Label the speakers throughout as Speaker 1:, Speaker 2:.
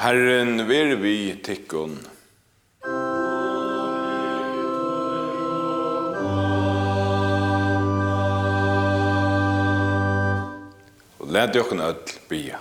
Speaker 1: Herren ver vi tikkun. Og lad dere ødel bia.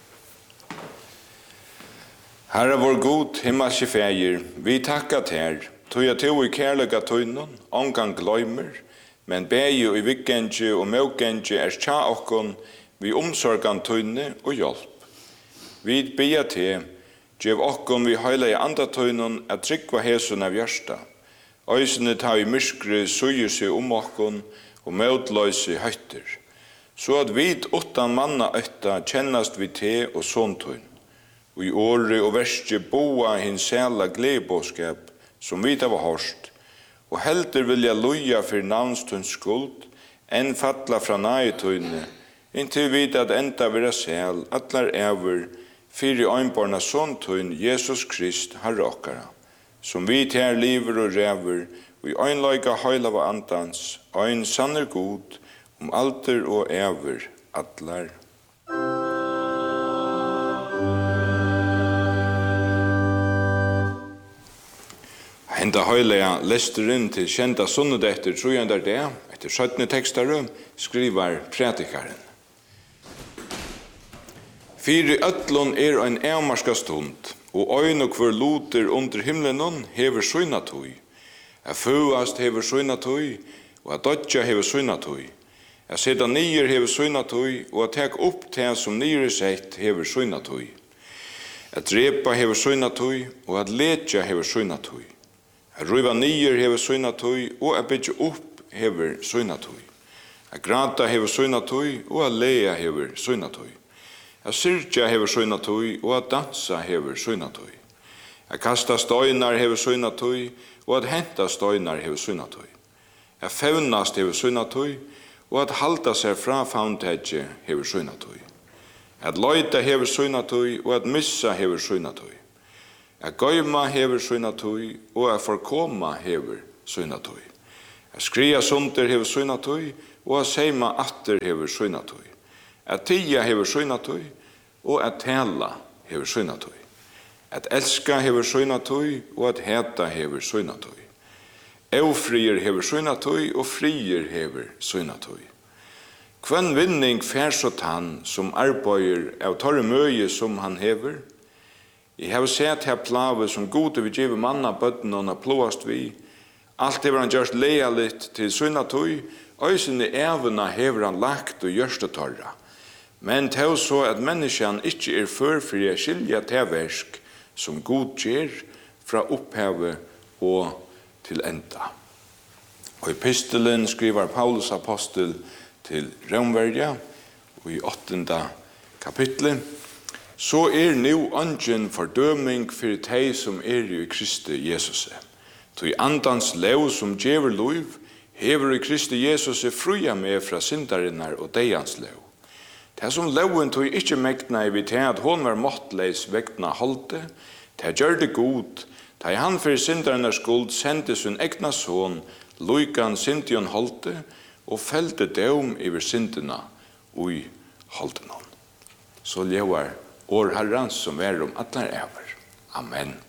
Speaker 1: Herre vår god, himmelske feir, vi takka ter, tog jeg to i kærlega tøynon, omgang gløymer, men beie i vikkenje og møkenje tja okkon, vi omsorgan tøyne og hjelp. Vi bia te, gjev okkon vi heile i andre tøynon at trykva hesun av hjørsta. Øysene ta i myskre suger seg okkon og møtløyse høytter. Så at vi åttan manna øtta kjennast vi te og såntøyn. Og i åre og verste boa hin sæla gledbåskap som vi har hørst. Og helter vilja loja for navnstøyns skuld enn fatla fra nagetøyne inntil vi at enda vera sæl atlar ever fyrir einborna såntøyn Jesus Krist Herre okkara, som vi ter liver og rever, og i einløyga høylava andans, ein sanner god, alter og ever atlar. Henda høylega lester inn til kjenta sunnet etter trojandar det, etter 17 tekster, skriver predikaren. Fyri öllun ein eamarska stund, og øyn og hver luter under himlenon hever søyna tøy. A føast hever søyna tøy, og a dodja hever søyna tøy. A seta nyer hever søyna tøy, og a tek opp til som nyer sett hever søyna tøy. A drepa hever søyna tøy, og a letja hever søyna tøy. A ruiva nyer hever søyna tøy, og a bytja opp hever søyna tøy. A grata hever søyna tøy, og a leia hever søyna tøy. A syrja hever søyna tøy, og a dansa hever søyna tøy. A kasta støynar hever søyna tøy, og at henta støynar hever søyna tøy. A fevnast hever søyna tøy, og at halda seg fra fauntegje hever søyna tøy. At løyta hever søyna tøy, og at missa hever søyna tøy. A gøyma hever søyna tøy, og a forkoma hever søyna tøy. A skria sunter hever søyna tøy, og a seima atter hever søyna tøy. At tia hever søyna tøy, og at tala hever søyna tøy. At elska hever søyna tøy, og at heta hever søyna tøy. Eufrier hever søyna tøy, og frier hever søyna tøy. Kvann vinning fær så tann som arbeider av torre møye som han hever. Jeg har sett her plave som gode vi giver manna bøtten og plåast vi. Alt hever han gjørst leia litt til søyna tøy, øysene evna hever han lagt og gjørst torra. Men til så at menneskene ikke for å skilja til versk som god gjør fra opphavet og til enda. Og i epistelen skriver Paulus apostel til Romverja, og i 8. kapitlet, så nu ungen fordøming for de som i Kristi Jesus. Så i andans lev som djever lov, hever i Kristi Jesus fruja med fra syndarinnar og deians lev. Det som loven tog ikke mekna i til at hon var måttleis vekna holde, det gjør det god, da han for syndarinnar skuld sendte sin egna son, luikan syndion holde, og felte døm iver syndina ui holde noen. Så lever år herrans som er atlar ever. Amen.